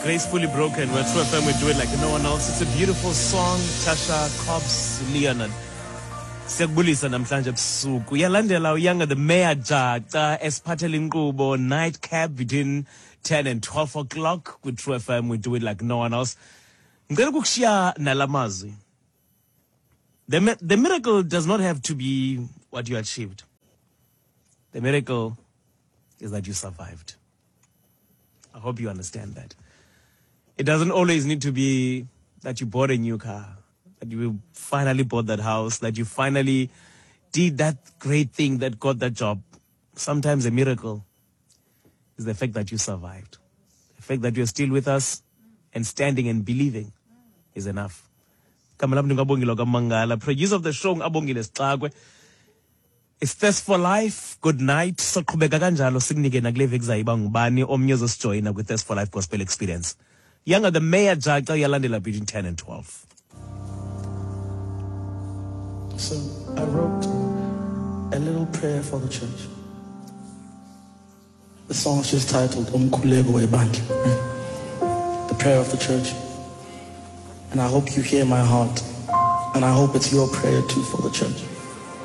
Gracefully Broken, where True FM would do it like no one else. It's a beautiful song. Tasha Cobbs, Leonard. Siyakubulisa namhlanje ebusuku. Uyalandela uyanga the Mayor Jaca esiphathela inkqubo nightcap between 10 and 12 o'clock with True FM. We do it like no one else. Ngicela ukukushiya nalamazwi. The miracle does not have to be what you achieved. The miracle is that you survived. I hope you understand that. It doesn't always need to be that you bought a new car, that you finally bought that house, that you finally did that great thing that got that job. Sometimes a miracle is the fact that you survived. The fact that you're still with us and standing and believing is enough. Producer of the show, it's Thirst for Life. Good night. So qhubeka kanjalo sikunike nakule veki zayiba ngubani omnye ozosijoyina with Thirst for Life Gospel Experience. Younger the Mayor Jaca yalandela between 10 and 12. So I wrote a little prayer for the church. The song is just titled Umkhuleko Webandla, the prayer of the church. And I hope you hear my heart. And I hope it's your prayer too for the church.